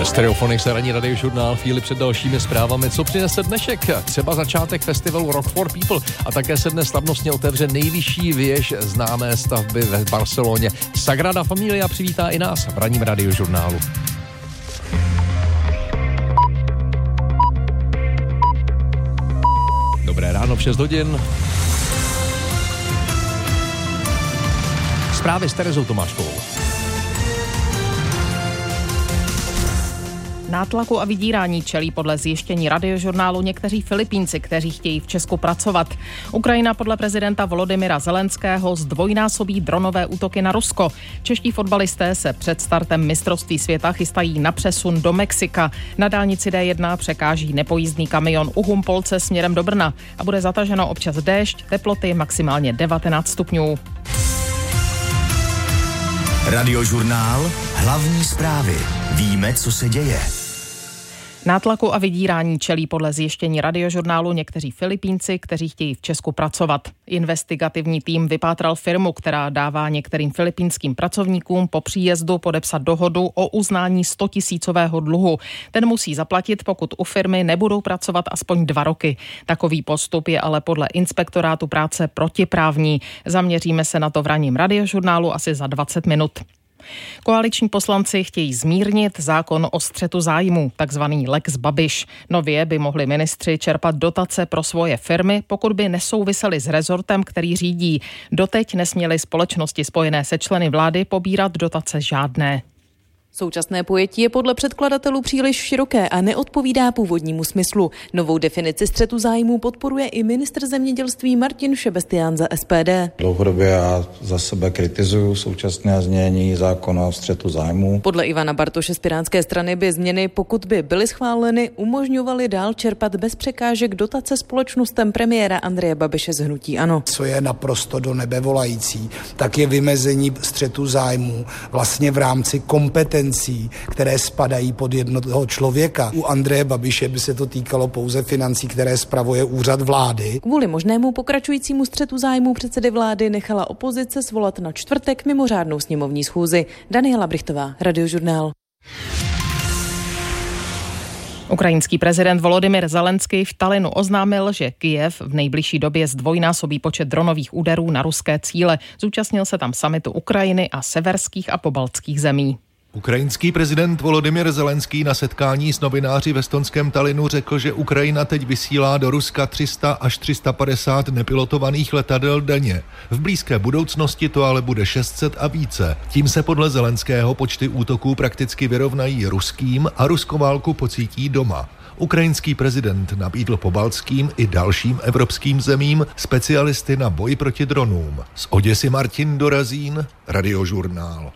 Stereofonik se ranní radiožurnál, chvíli před dalšími zprávami. Co přinese dnešek? Třeba začátek festivalu Rock for People a také se dnes slavnostně otevře nejvyšší věž známé stavby ve Barceloně. Sagrada Familia přivítá i nás v ranním radiožurnálu. Dobré ráno, v 6 hodin. Zprávy s Terezou Tomáškovou. Nátlaku a vydírání čelí podle zjištění radiožurnálu někteří Filipínci, kteří chtějí v Česku pracovat. Ukrajina podle prezidenta Volodymyra Zelenského zdvojnásobí dronové útoky na Rusko. Čeští fotbalisté se před startem mistrovství světa chystají na přesun do Mexika. Na dálnici D1 překáží nepojízdný kamion u Humpolce směrem do Brna a bude zataženo občas déšť, teploty maximálně 19 stupňů. Radiožurnál, hlavní zprávy. Víme, co se děje. Nátlaku a vydírání čelí podle zjištění radiožurnálu někteří Filipínci, kteří chtějí v Česku pracovat. Investigativní tým vypátral firmu, která dává některým filipínským pracovníkům po příjezdu podepsat dohodu o uznání 100 000 dluhu. Ten musí zaplatit, pokud u firmy nebudou pracovat aspoň 2 roky. Takový postup je ale podle inspektorátu práce protiprávní. Zaměříme se na to v ranním radiožurnálu asi za 20 minut. Koaliční poslanci chtějí zmírnit zákon o střetu zájmů, takzvaný Lex Babiš. Nově by mohli ministři čerpat dotace pro svoje firmy, pokud by nesouvisely s rezortem, který řídí. Doteď nesměly společnosti spojené se členy vlády pobírat dotace žádné. Současné pojetí je podle předkladatelů příliš široké a neodpovídá původnímu smyslu. Novou definici střetu zájmů podporuje i ministr zemědělství Martin Šebestián za SPD. Dlouhodobě já za sebe kritizuju současné znění zákona o střetu zájmů. Podle Ivana Bartoše z Pirátské strany by změny, pokud by byly schváleny, umožňovaly dál čerpat bez překážek dotace společnostem premiéra Andreje Babiše z hnutí ANO. Co je naprosto do nebe volající, tak je vymezení střetu zájmů vlastně v rámci kompetencí, které spadají pod jednoho člověka. U Andreje Babiše by se to týkalo pouze financí, které spravuje úřad vlády. Kvůli možnému pokračujícímu střetu zájmů předsedy vlády nechala opozice svolat na čtvrtek mimořádnou sněmovní schůzi. Daniela Brichtová, Radiožurnál. Ukrajinský prezident Volodymyr Zelenský v Talinu oznámil, že Kyjev v nejbližší době zdvojnásobí počet dronových úderů na ruské cíle. Zúčastnil se tam summitu Ukrajiny a severských a pobaltských zemí. Ukrajinský prezident Volodymyr Zelenský na setkání s novináři v estonském Talinu řekl, že Ukrajina teď vysílá do Ruska 300 až 350 nepilotovaných letadel denně. V blízké budoucnosti to ale bude 600 a více. Tím se podle Zelenského počty útoků prakticky vyrovnají ruským a ruskou válku pocítí doma. Ukrajinský prezident nabídl pobaltským i dalším evropským zemím specialisty na boj proti dronům. Z Oděsy Martin Dorazín, Radiožurnál.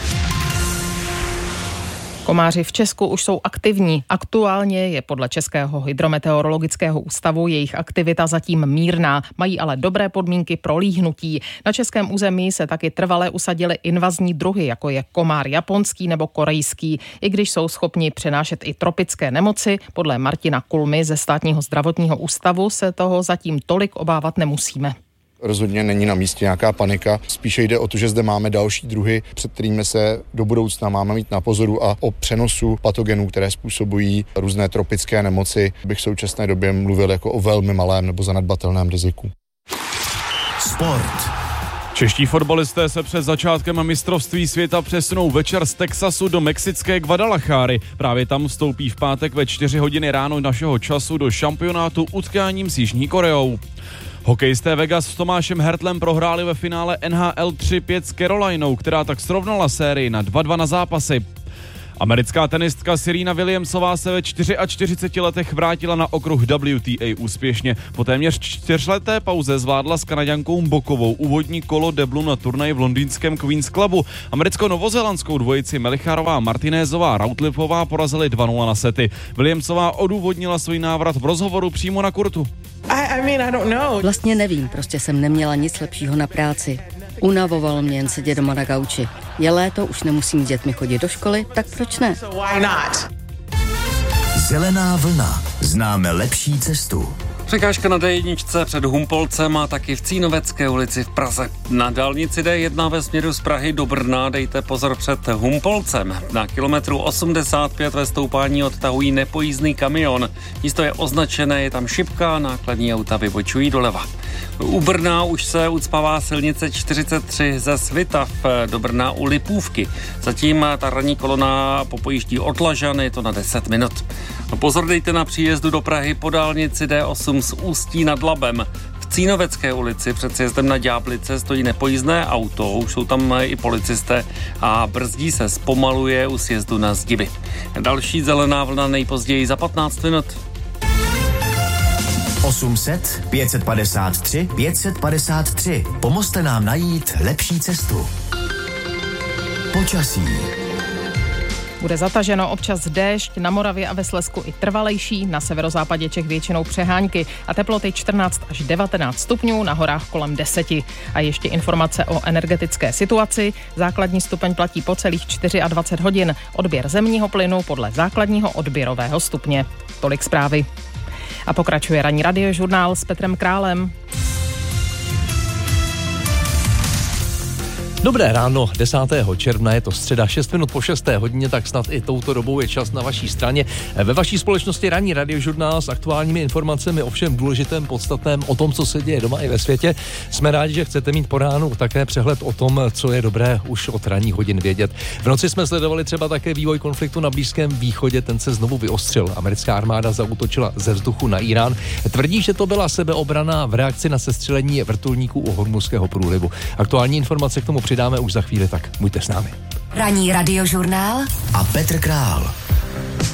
Komáři v Česku už jsou aktivní. Aktuálně je podle Českého hydrometeorologického ústavu jejich aktivita zatím mírná. Mají ale dobré podmínky pro líhnutí. Na českém území se taky trvale usadily invazní druhy, jako je komár japonský nebo korejský, i když jsou schopni přenášet i tropické nemoci. Podle Martina Kulmy ze Státního zdravotního ústavu se toho zatím tolik obávat nemusíme. Rozhodně není na místě nějaká panika, spíše jde o to, že zde máme další druhy, před kterými se do budoucna máme mít na pozoru a o přenosu patogenů, které způsobují různé tropické nemoci, bych v současné době mluvil jako o velmi malém nebo zanedbatelném riziku. Sport. Čeští fotbalisté se před začátkem mistrovství světa přesunou večer z Texasu do mexické Guadalajary. Právě tam vstoupí v pátek ve 4 hodiny ráno našeho času do šampionátu utkáním s Jižní Koreou. Hokejisté Vegas s Tomášem Hertlem prohráli ve finále NHL 3-5 s Carolinou, která tak srovnala sérii na 2-2 na zápasy. Americká tenistka Serena Williamsová se ve 44 letech vrátila na okruh WTA úspěšně. Po téměř 4leté pauze zvládla s Kanaďankou Bokovou úvodní kolo deblu na turnaji v londýnském Queen's Clubu. Americko-novozélandskou dvojici Melicharová a Martinézová Routlifová porazili 2-0 na sety. Williamsová odůvodnila svůj návrat v rozhovoru přímo na kurtu. Vlastně nevím, prostě jsem neměla nic lepšího na práci. Unavovalo mě jen sedět doma na gauči. Je léto, už nemusím s dětmi chodit do školy, tak proč ne? Zelená vlna. Známe lepší cestu. Překážka na D1 před Humpolcem a taky v Cínovecké ulici v Praze. Na dálnici D1 ve směru z Prahy do Brna dejte pozor před Humpolcem. Na kilometru 85 ve stoupání odtahují nepojízdný kamion. Místo je označené, je tam šipka, nákladní auta vybočují doleva. U Brna už se ucpává silnice 43 ze Svitav do Brna u Lipůvky. Zatím ta ranní kolona popojíždí od Lažan, je to na 10 minut. Pozor dejte na příjezdu do Prahy po dálnici D8 z Ústí nad Labem. V Cínovecké ulici před sjezdem na Ďáblice stojí nepojízdné auto, už jsou tam i policisté a brzdí se, zpomaluje u sjezdu na Zdiby. Další zelená vlna nejpozději za 15 minut. 800 553 553. Pomozte nám najít lepší cestu. Počasí. Bude zataženo, občas déšť, na Moravě a ve Slezsku i trvalejší, na severozápadě Čech většinou přehánky a teploty 14 až 19 stupňů, na horách kolem 10. A ještě informace o energetické situaci. Základní stupeň platí po celých 24 hodin. Odběr zemního plynu podle základního odběrového stupně. Tolik zprávy. A pokračuje ranní radiožurnál s Petrem Králem. Dobré ráno, 10. června, je to středa, 6 minut po 6. hodině, tak snad i touto dobou je čas na vaší straně. Ve vaší společnosti ranní radiožurnál s aktuálními informacemi o všem důležitém, podstatném, o tom, co se děje doma i ve světě. Jsme rádi, že chcete mít po ránu také přehled o tom, co je dobré už od ranních hodin vědět. V noci jsme sledovali třeba také vývoj konfliktu na Blízkém východě, ten se znovu vyostřil. Americká armáda zaútočila ze vzduchu na Irán. Tvrdí, že to byla sebeobrana v reakci na sestřelení vrtulníků u Hormuzského průlivu. Aktuální informace k tomu přidáme už za chvíli, tak buďte s námi. Ranní radiožurnál a Petr Král.